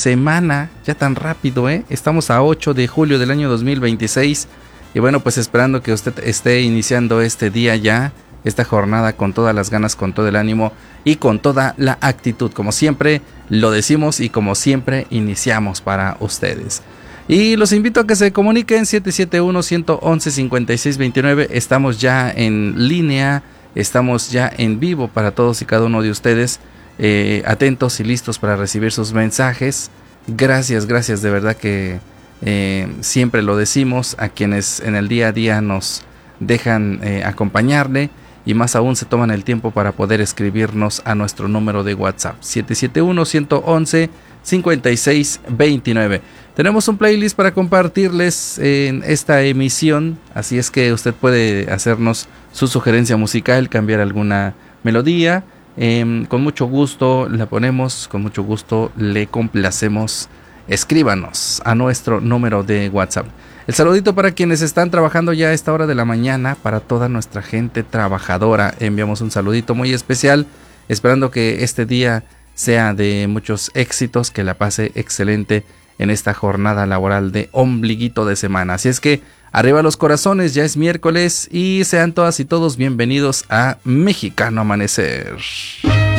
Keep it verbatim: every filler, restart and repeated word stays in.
semana, ya tan rápido, ¿eh? Estamos a ocho de julio del año dos mil veintiséis. Y bueno, pues esperando que usted esté iniciando este día ya, esta jornada con todas las ganas, con todo el ánimo y con toda la actitud. Como siempre lo decimos y como siempre iniciamos para ustedes. Y los invito a que se comuniquen siete siete uno, uno uno uno, cinco seis dos nueve. Estamos ya en línea, estamos ya en vivo para todos y cada uno de ustedes. Eh, atentos y listos para recibir sus mensajes. Gracias, gracias de verdad que eh, siempre lo decimos a quienes en el día a día nos dejan eh, acompañarle y más aún se toman el tiempo para poder escribirnos a nuestro número de WhatsApp siete siete uno, uno uno uno, cinco seis dos nueve. Tenemos un playlist para compartirles en esta emisión, así es que usted puede hacernos su sugerencia musical, cambiar alguna melodía. Eh, con mucho gusto la ponemos, con mucho gusto le complacemos. Escríbanos a nuestro número de WhatsApp. El saludito para quienes están trabajando ya a esta hora de la mañana, para toda nuestra gente trabajadora. Enviamos un saludito muy especial, esperando que este día sea de muchos éxitos, que la pase excelente en esta jornada laboral de ombliguito de semana. Así es que arriba los corazones, ya es miércoles y sean todas y todos bienvenidos a Mexicano Amanecer.